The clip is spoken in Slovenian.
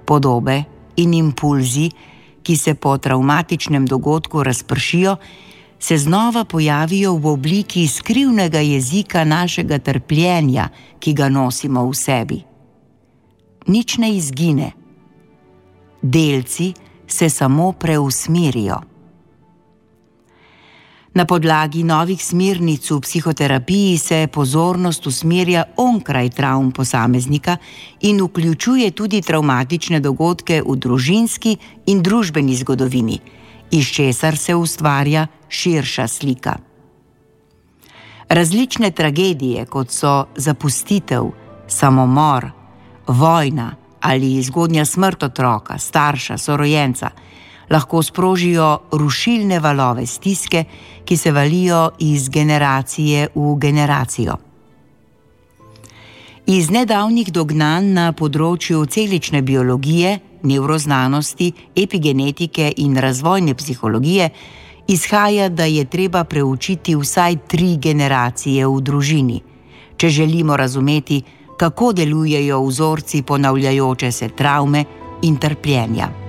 Podobe in impulzi, ki se po travmatičnem dogodku razpršijo, se znova pojavijo v obliki skrivnega jezika našega trpljenja, ki ga nosimo v sebi. Nič ne izgine. Delci se samo preusmerijo. Na podlagi novih smernic v psihoterapiji se pozornost usmerja onkraj travm posameznika in vključuje tudi travmatične dogodke v družinski in družbeni zgodovini, iz česar se ustvarja širša slika. Različne tragedije, kot so zapustitev, samomor, vojna ali zgodnja smrt otroka, starša, sorojenca, lahko sprožijo rušilne valove stiske, ki se valijo iz generacije v generacijo. Iz nedavnih dognanj na področju celične biologije, nevroznanosti, epigenetike in razvojne psihologije izhaja, da je treba preučiti vsaj 3 generacije v družini, če želimo razumeti, kako delujejo vzorci ponavljajoče se travme in trpljenja.